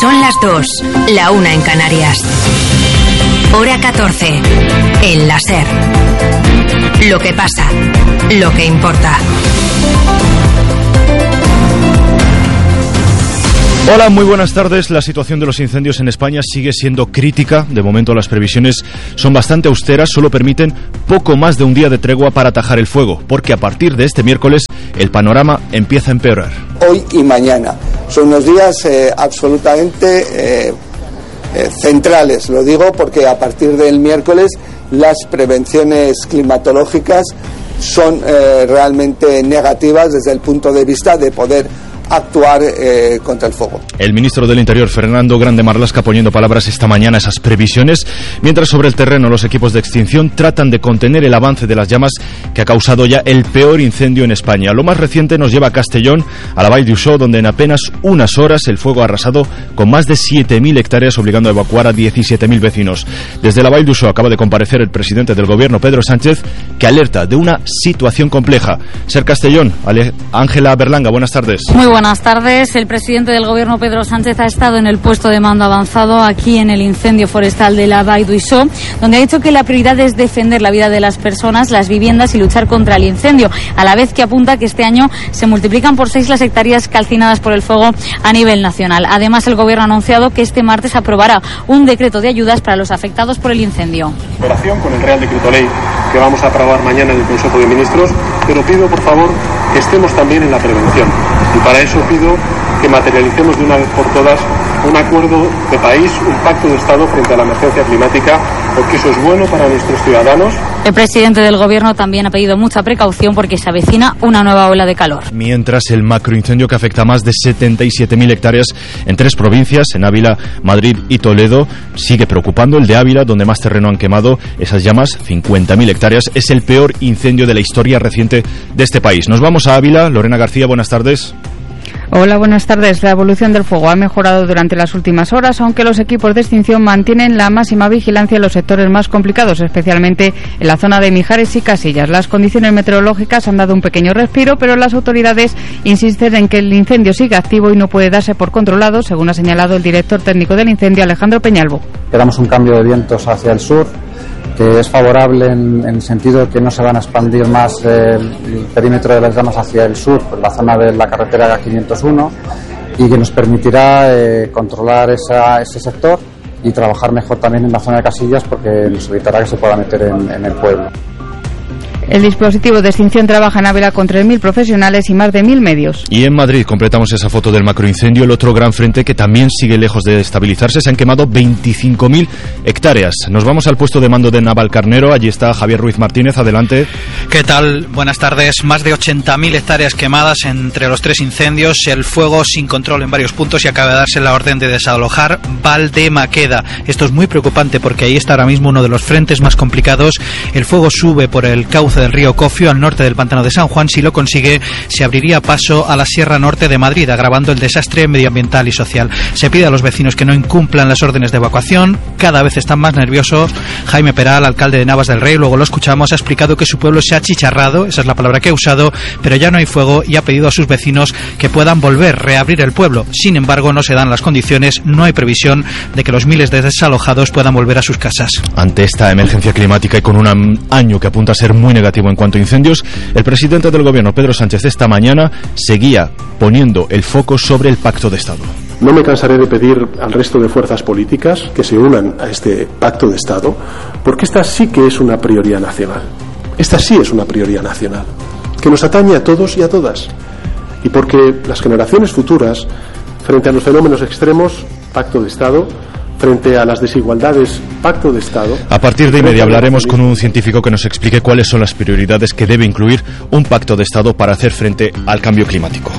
Son las 2, la 1 en Canarias. Hora 14, en la SER. Lo que pasa, lo que importa. Hola, muy buenas tardes. La situación de los incendios en España sigue siendo crítica. De momento las previsiones son bastante austeras, solo permiten poco más de un día de tregua para atajar el fuego, porque a partir de este miércoles el panorama empieza a empeorar. Hoy y mañana son unos días absolutamente centrales, lo digo porque a partir del miércoles las prevenciones climatológicas son realmente negativas desde el punto de vista de poder actuar contra el fuego. El ministro del Interior, Fernando Grande Marlaska, poniendo palabras esta mañana a esas previsiones, mientras sobre el terreno los equipos de extinción tratan de contener el avance de las llamas que ha causado ya el peor incendio en España. Lo más reciente nos lleva a Castellón, a la Vall d'Uixó, donde en apenas unas horas el fuego ha arrasado con más de 7.000 hectáreas, obligando a evacuar a 17.000 vecinos. Desde la Vall d'Uixó acaba de comparecer el presidente del gobierno, Pedro Sánchez, que alerta de una situación compleja. Ser Castellón, Ángela Berlanga, buenas tardes. Muy buenas tardes. El presidente del gobierno, Pedro Sánchez, ha estado en el puesto de mando avanzado aquí en el incendio forestal de la Vall d'Uixó, donde ha dicho que la prioridad es defender la vida de las personas, las viviendas y luchar contra el incendio, a la vez que apunta que este año se multiplican por 6 las hectáreas calcinadas por el fuego a nivel nacional. Además, el gobierno ha anunciado que este martes aprobará un decreto de ayudas para los afectados por el incendio. En relación con el Real Decreto Ley que vamos a aprobar mañana en el Consejo de Ministros, pero pido por favor que estemos también en la prevención. Y para eso pido que materialicemos de una vez por todas un acuerdo de país, un pacto de Estado frente a la emergencia climática, porque eso es bueno para nuestros ciudadanos. El presidente del gobierno también ha pedido mucha precaución porque se avecina una nueva ola de calor. Mientras el macroincendio que afecta a más de 77.000 hectáreas en 3 provincias, en Ávila, Madrid y Toledo, sigue preocupando. El de Ávila, donde más terreno han quemado esas llamas, 50.000 hectáreas, es el peor incendio de la historia reciente de este país. Nos vamos a Ávila. Lorena García, buenas tardes. Hola, buenas tardes. La evolución del fuego ha mejorado durante las últimas horas, aunque los equipos de extinción mantienen la máxima vigilancia en los sectores más complicados, especialmente en la zona de Mijares y Casillas. Las condiciones meteorológicas han dado un pequeño respiro, pero las autoridades insisten en que el incendio sigue activo y no puede darse por controlado, según ha señalado el director técnico del incendio, Alejandro Peñalvo. Quedamos un cambio de vientos hacia el sur, que es favorable en el sentido de que no se van a expandir más el perímetro de las llamas hacia el sur, por la zona de la carretera 501, y que nos permitirá controlar ese sector y trabajar mejor también en la zona de Casillas, porque nos evitará que se pueda meter en el pueblo. El dispositivo de extinción trabaja en Ávila con 3.000 profesionales y más de 1.000 medios. Y en Madrid completamos esa foto del macroincendio, el otro gran frente que también sigue lejos de estabilizarse. Se han quemado 25.000 hectáreas. Nos vamos al puesto de mando de Navalcarnero. Allí está Javier Ruiz Martínez. Adelante. ¿Qué tal? Buenas tardes. Más de 80.000 hectáreas quemadas entre los 3 incendios. El fuego sin control en varios puntos y acaba de darse la orden de desalojar Valdemaqueda. Esto es muy preocupante porque ahí está ahora mismo uno de los frentes más complicados. El fuego sube por el cauce del río Cofio al norte del pantano de San Juan. Si lo consigue, se abriría paso a la Sierra Norte de Madrid, agravando el desastre medioambiental y social. Se pide a los vecinos que no incumplan las órdenes de evacuación. Cada vez están más nerviosos. Jaime Peral, alcalde de Navas del Rey, luego lo escuchamos, ha explicado que su pueblo se ha achicharrado, esa es la palabra que ha usado, pero ya no hay fuego, y ha pedido a sus vecinos que puedan reabrir el pueblo. Sin embargo, no se dan las condiciones, no hay previsión de que los miles de desalojados puedan volver a sus casas. Ante esta emergencia climática y con un año que apunta a ser muy negativo en cuanto a incendios, el presidente del gobierno, Pedro Sánchez, esta mañana seguía poniendo el foco sobre el pacto de Estado. No me cansaré de pedir al resto de fuerzas políticas que se unan a este pacto de Estado, porque esta sí que es una prioridad nacional. Esta sí es una prioridad nacional, que nos atañe a todos y a todas. Y porque las generaciones futuras, frente a los fenómenos extremos, pacto de Estado; frente a las desigualdades, pacto de Estado. A partir de inmediato hablaremos con un científico que nos explique cuáles son las prioridades que debe incluir un pacto de Estado para hacer frente al cambio climático.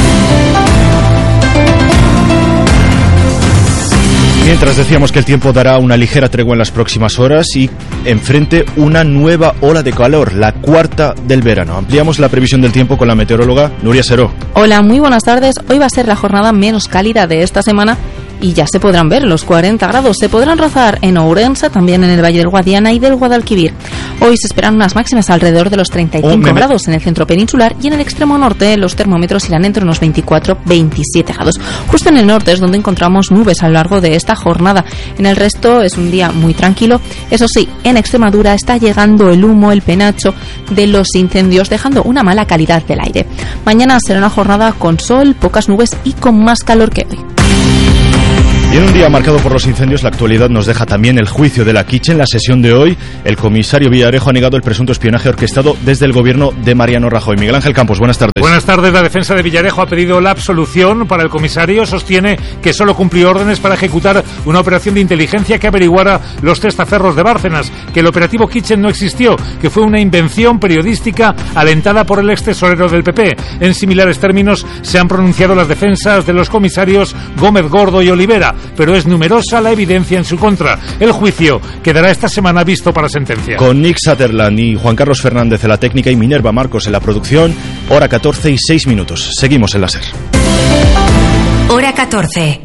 Mientras decíamos que el tiempo dará una ligera tregua en las próximas horas y enfrente una nueva ola de calor, la 4ª del verano. Ampliamos la previsión del tiempo con la meteoróloga Nuria Seró. Hola, muy buenas tardes. Hoy va a ser la jornada menos cálida de esta semana y ya se podrán ver los 40 grados. Se podrán rozar en Ourense, también en el Valle del Guadiana y del Guadalquivir. Hoy se esperan unas máximas alrededor de los 35 grados en el centro peninsular, y en el extremo norte los termómetros irán entre unos 24-27 grados. Justo en el norte es donde encontramos nubes a lo largo de esta jornada. En el resto es un día muy tranquilo. Eso sí, en Extremadura está llegando el humo, el penacho de los incendios, dejando una mala calidad del aire. Mañana será una jornada con sol, pocas nubes y con más calor que hoy. Y en un día marcado por los incendios, la actualidad nos deja también el juicio de la Quiche. En la sesión de hoy, el comisario Villarejo ha negado el presunto espionaje orquestado desde el gobierno de Mariano Rajoy. Miguel Ángel Campos, buenas tardes. Buenas tardes. La defensa de Villarejo ha pedido la absolución para el comisario. Sostiene que solo cumplió órdenes para ejecutar una operación de inteligencia que averiguara los testaferros de Bárcenas, que el operativo Kitchen no existió, que fue una invención periodística alentada por el ex tesorero del PP. En similares términos se han pronunciado las defensas de los comisarios Gómez Gordo y Olivera, pero es numerosa la evidencia en su contra. El juicio quedará esta semana visto para sentencia. Con Nick Sutherland y Juan Carlos Fernández en la técnica y Minerva Marcos en la producción, hora 14 y 6 minutos. Seguimos en la SER. Hora 14.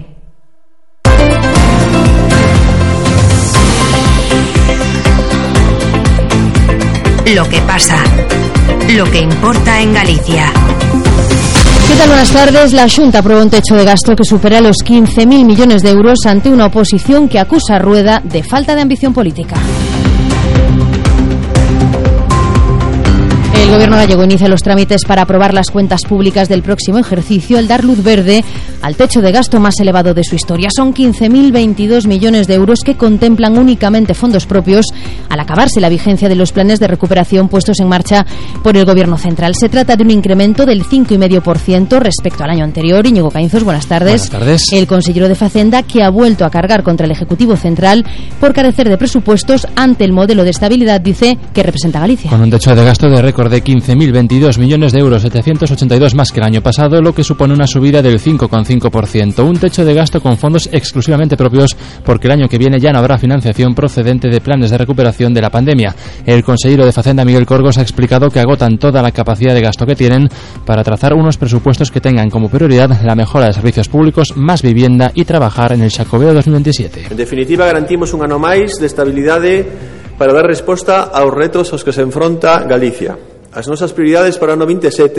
Lo que pasa, lo que importa en Galicia. ¿Qué tal? Buenas tardes. La Xunta aprobó un techo de gasto que supera los 15.000 millones de euros ante una oposición que acusa a Rueda de falta de ambición política. El gobierno gallego inicia los trámites para aprobar las cuentas públicas del próximo ejercicio al dar luz verde al techo de gasto más elevado de su historia. Son 15.022 millones de euros que contemplan únicamente fondos propios al acabarse la vigencia de los planes de recuperación puestos en marcha por el gobierno central. Se trata de un incremento del 5,5% respecto al año anterior. Íñigo Caínzos, buenas tardes. Buenas tardes. El consejero de Facenda, que ha vuelto a cargar contra el Ejecutivo Central por carecer de presupuestos ante el modelo de estabilidad, dice, que representa Galicia. Con un techo de gasto de récord de 15.022 millones de euros, 782 más que el año pasado, lo que supone una subida del 5,5%. Un techo de gasto con fondos exclusivamente propios, porque el año que viene ya no habrá financiación procedente de planes de recuperación de la pandemia. El consejero de Facenda, Miguel Corgos, ha explicado que agotan toda la capacidad de gasto que tienen para trazar unos presupuestos que tengan como prioridad la mejora de servicios públicos, más vivienda y trabajar en el Xacobeo 2027. En definitiva, garantimos un ano máis de estabilidade para dar resposta aos retos aos que se enfronta Galicia. As nosas prioridades para o ano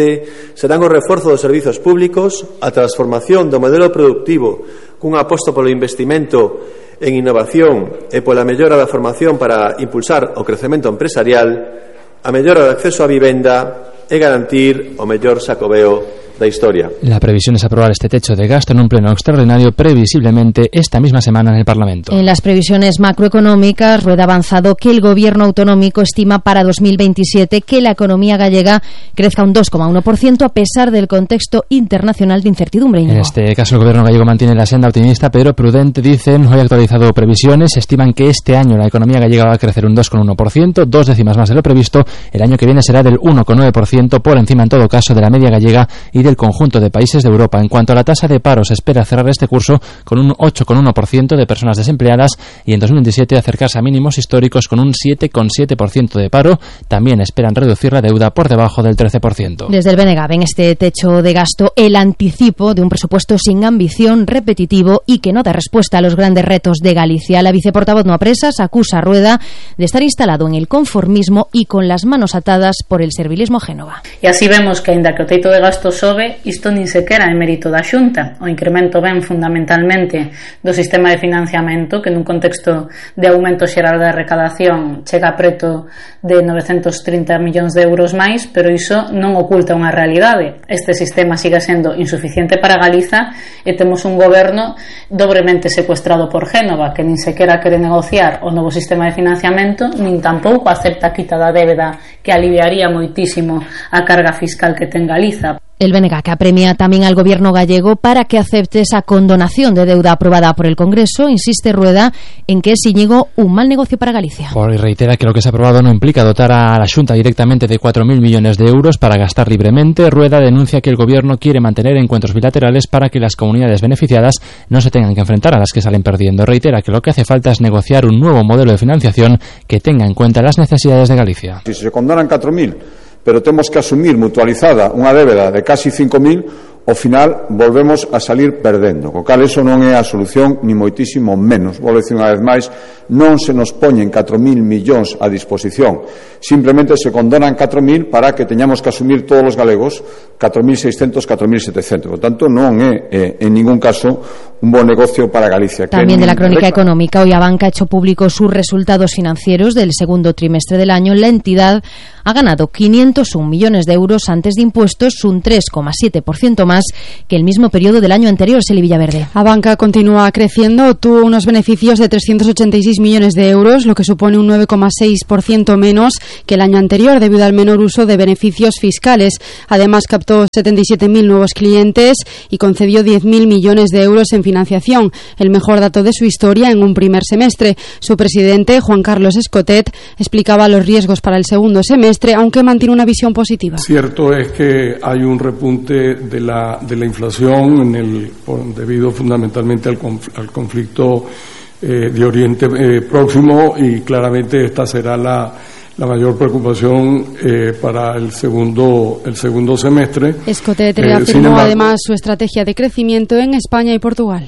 27 serán o reforzo dos servizos públicos, a transformación do modelo productivo cun aposto polo investimento en innovación e pola mellora da formación para impulsar o crecemento empresarial, a mellora do acceso á vivenda e garantir o mellor Xacobeo da historia. La previsión es aprobar este techo de gasto en un pleno extraordinario previsiblemente esta misma semana en el Parlamento. En las previsiones macroeconómicas, Rueda ha avanzado que el gobierno autonómico estima para 2027 que la economía gallega crezca un 2,1% a pesar del contexto internacional de incertidumbre. En este caso el gobierno gallego mantiene la senda optimista pero prudente, dicen. Hoy ha actualizado previsiones, estiman que este año la economía gallega va a crecer un 2,1%, 2 décimas más de lo previsto. El año que viene será del 1,9%, por encima en todo caso de la media gallega y del conjunto de países de Europa. En cuanto a la tasa de paro, se espera cerrar este curso con un 8,1% de personas desempleadas y en 2027 acercarse a mínimos históricos con un 7,7% de paro. También esperan reducir la deuda por debajo del 13%. Desde el BNG ven este techo de gasto el anticipo de un presupuesto sin ambición, repetitivo y que no da respuesta a los grandes retos de Galicia. La viceportavoz no apresas acusa a Rueda de estar instalado en el conformismo y con las manos atadas por el servilismo a Génova. E así vemos que, aínda que o teito de gasto sobe, isto nin sequera é mérito da Xunta. O incremento ven fundamentalmente do sistema de financiamento, que nun contexto de aumento xeral da recadación chega preto de 930 millóns de euros máis, pero iso non oculta unha realidade. Este sistema sigue sendo insuficiente para Galiza e temos un goberno dobremente secuestrado por Génova, que nin sequera quere negociar o novo sistema de financiamento, nin tampouco acepta a quita da débeda, que aliviaría moitísimo a carga fiscal que ten Galiza. El BNG apremia también al gobierno gallego para que acepte esa condonación de deuda aprobada por el Congreso. Insiste Rueda en que es, Íñigo, un mal negocio para Galicia. Y reitera que lo que se ha aprobado no implica dotar a la Xunta directamente de 4.000 millones de euros para gastar libremente. Rueda denuncia que el gobierno quiere mantener encuentros bilaterales para que las comunidades beneficiadas no se tengan que enfrentar a las que salen perdiendo. Reitera que lo que hace falta es negociar un nuevo modelo de financiación que tenga en cuenta las necesidades de Galicia. Si se condonan 4.000, pero temos que asumir mutualizada unha débeda de casi 5.000, ao final volvemos a salir perdendo, co cal eso non é a solución ni moitísimo menos. Vou dicir unha vez máis, non se nos poñen 4.000 millóns a disposición, simplemente se condonan 4.000 para que teñamos que asumir todos os galegos 4.600, 4.700. Por tanto, non é en ningún caso un buen negocio para Galicia. También de la crónica económica, hoy Abanca ha hecho público sus resultados financieros del segundo trimestre del año. La entidad ha ganado 501 millones de euros antes de impuestos, un 3,7% más que el mismo periodo del año anterior. Celi Villaverde. Abanca continúa creciendo, obtuvo unos beneficios de 386 millones de euros, lo que supone un 9,6% menos que el año anterior debido al menor uso de beneficios fiscales. Además, captó 77.000 nuevos clientes y concedió 10.000 millones de euros en financiación, el mejor dato de su historia en un primer semestre. Su presidente, Juan Carlos Escotet, explicaba los riesgos para el segundo semestre, aunque mantiene una visión positiva. Cierto es que hay un repunte de la inflación debido fundamentalmente al conflicto de Oriente Próximo, y claramente esta será la mayor preocupación para el segundo semestre. Escotet reafirmó además su estrategia de crecimiento en España y Portugal.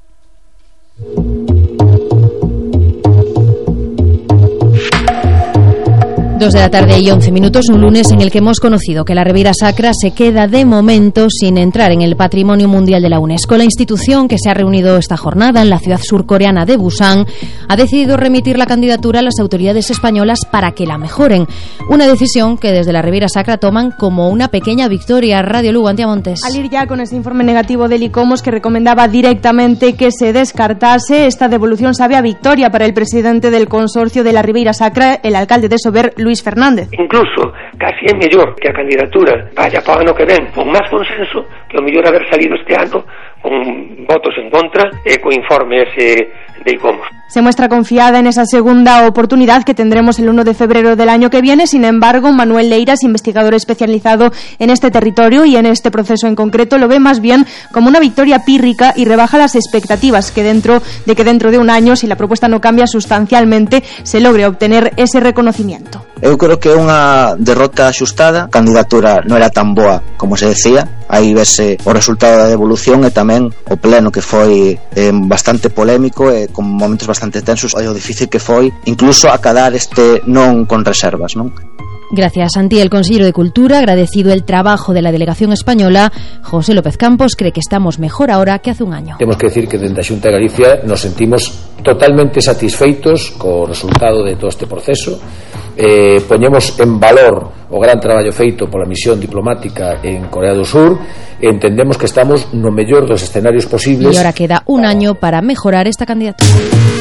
2 de la tarde y 11 minutos, un lunes en el que hemos conocido que la Ribeira Sacra se queda de momento sin entrar en el Patrimonio Mundial de la UNESCO. La institución, que se ha reunido esta jornada en la ciudad surcoreana de Busan, ha decidido remitir la candidatura a las autoridades españolas para que la mejoren. Una decisión que desde la Ribeira Sacra toman como una pequeña victoria. Radio Lugo, Antía Montes. Al ir ya con ese informe negativo del ICOMOS que recomendaba directamente que se descartase, esta devolución sabe a victoria para el presidente del consorcio de la Ribeira Sacra, el alcalde de Sober, Luis Fernández. Incluso casi é mellor que a candidatura vaya para o ano que ven con máis consenso que o mellor haber salido este ano con votos en contra e co informe ese de ICOMOS. Se muestra confiada en esa segunda oportunidad que tendremos el 1 de febrero del año que viene. Sin embargo, Manuel Leiras, investigador especializado en este territorio y en este proceso en concreto, lo ve más bien como una victoria pírrica y rebaja las expectativas que dentro de un año, si la propuesta no cambia sustancialmente, se logre obtener ese reconocimiento. Eu creo que é unha derrota axustada. A candidatura non era tan boa como se decía. Aí vese o resultado da devolución e tamén o pleno, que foi bastante polémico e con momentos bastante tensos, e o difícil que foi incluso acadar este non con reservas, non? Gracias, Santi. El consejero de Cultura, agradecido el trabajo de la delegación española, José López Campos, cree que estamos mejor ahora que hace un año. Temos que decir que dende a Xunta de Galicia nos sentimos totalmente satisfeitos co resultado de todo este proceso. Poñemos en valor o gran traballo feito pola misión diplomática en Corea do Sur e entendemos que estamos no mellor dos escenarios posibles. Y ahora queda un año para mejorar esta candidatura.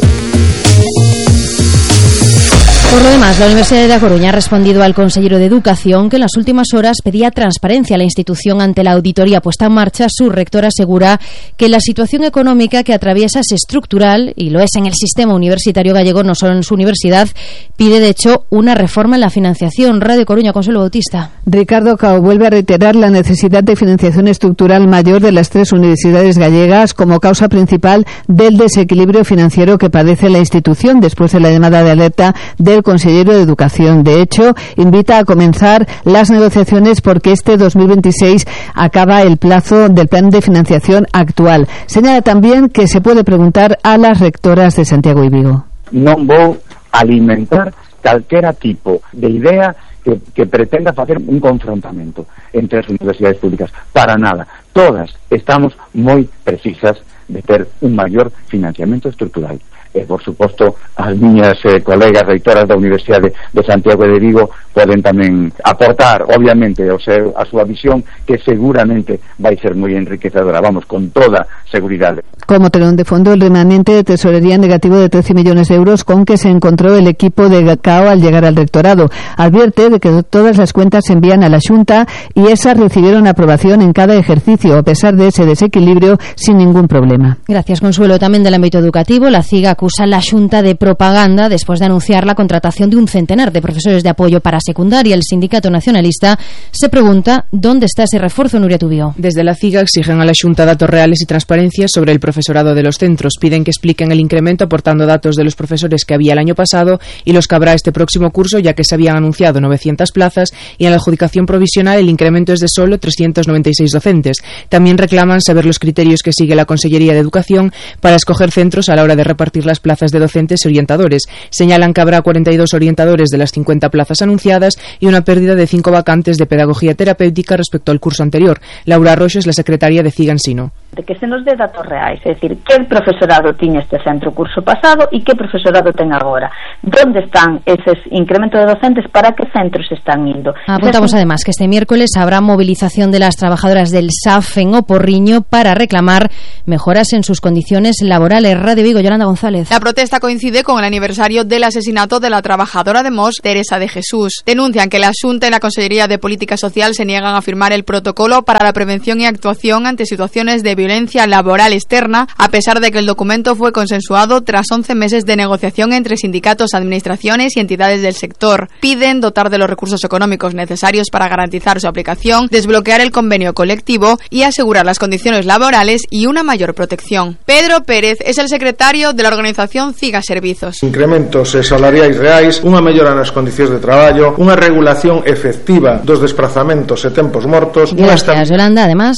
Por lo demás, la Universidad de La Coruña ha respondido al consejero de Educación que en las últimas horas pedía transparencia a la institución ante la auditoría puesta en marcha. Su rector asegura que la situación económica que atraviesa es estructural y lo es en el sistema universitario gallego, no solo en su universidad. Pide, de hecho, una reforma en la financiación. Radio Coruña, Consuelo Bautista. Ricardo Cao vuelve a reiterar la necesidad de financiación estructural mayor de las 3 universidades gallegas como causa principal del desequilibrio financiero que padece la institución después de la llamada de alerta del consejero de Educación. De hecho, invita a comenzar las negociaciones porque este 2026 acaba el plazo del plan de financiación actual. Señala también que se puede preguntar a las rectoras de Santiago y Vigo. Non vou alimentar calquera tipo de idea que pretenda facer un confrontamento entre as universidades públicas. Para nada. Todas estamos moi precisas de ter un maior financiamento estructural. Por suposto, as miñas colegas reitoras da Universidade de Santiago e de Vigo poden tamén aportar, obviamente, a súa visión, que seguramente vai ser moi enriquecedora, vamos, con toda seguridade. Como telón de fondo, el remanente de tesorería negativo de 13 millones de euros con que se encontró el equipo de CAO al llegar al rectorado. Advierte de que todas las cuentas se envían a la Xunta y esas recibieron aprobación en cada ejercicio, a pesar de ese desequilibrio, sin ningún problema. Gracias, Consuelo. También del ámbito educativo, la CIGA acusa a la Xunta de propaganda después de anunciar la contratación de un centenar de profesores de apoyo para secundaria. El sindicato nacionalista se pregunta dónde está ese refuerzo, Nuria Tubío. Desde la CIGA exigen a la Xunta datos reales y transparencia sobre el profesorado profesorado de los centros. Piden que expliquen el incremento aportando datos de los profesores que había el año pasado y los que habrá este próximo curso, ya que se habían anunciado 900 plazas y en la adjudicación provisional el incremento es de solo 396 docentes. También reclaman saber los criterios que sigue la Consellería de Educación para escoger centros a la hora de repartir las plazas de docentes y orientadores. Señalan que habrá 42 orientadores de las 50 plazas anunciadas y una pérdida de 5 vacantes de pedagogía terapéutica respecto al curso anterior. Laura Arroxo es la secretaria de Cigansino. De que se nos dé datos reais, é dicir, que profesorado tiña este centro curso pasado e que profesorado ten agora. ¿Dónde están eses incrementos de docentes? ¿Para qué centros están indo? Apuntamos además que este miércoles habrá movilización de las trabajadoras del SAF en Oporriño para reclamar mejoras en sus condiciones laborales. Radio Vigo, Yolanda González. La protesta coincide con el aniversario del asesinato de la trabajadora de Mos, Teresa de Jesús. Denuncian que la Xunta y la Consellería de Política Social se niegan a firmar el protocolo para la prevención y actuación ante situaciones de violencia laboral externa, a pesar de que el documento fue consensuado tras 11 meses de negociación entre sindicatos, administraciones y entidades del sector. Piden dotar de los recursos económicos necesarios para garantizar su aplicación, desbloquear el convenio colectivo y asegurar las condiciones laborales y una mayor protección. Pedro Pérez es el secretario de la organización CIGA Servizos. Incrementos salariais reais, unha mellora nas condicións de traballo, unha regulación efectiva dos desprazamentos e tempos mortos. Gracias, Yolanda. Además,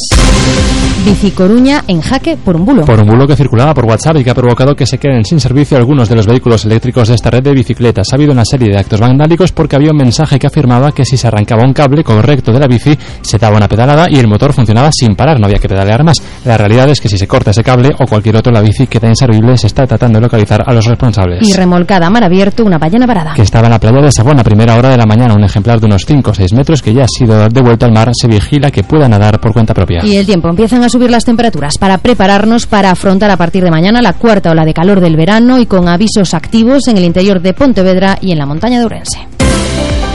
Bici Coruña en jaque por un bulo. Por un bulo que circulaba por WhatsApp y que ha provocado que se queden sin servicio algunos de los vehículos eléctricos de esta red de bicicletas. Ha habido una serie de actos vandálicos porque había un mensaje que afirmaba que si se arrancaba un cable correcto de la bici, se daba una pedalada y el motor funcionaba sin parar, no había que pedalear más. La realidad es que si se corta ese cable o cualquier otro, la bici queda inservible. Se está tratando de localizar a los responsables. Y remolcada a mar abierto una ballena varada. Que estaba en la playa de Sabón a primera hora de la mañana, un ejemplar de unos 5 o 6 metros que ya ha sido devuelto al mar. Se vigila que pueda nadar por cuenta propia. Y el tiempo, empiezan a subir las temperaturas para prepararnos para afrontar a partir de mañana la cuarta ola de calor del verano y con avisos activos en el interior de Pontevedra y en la montaña de Ourense.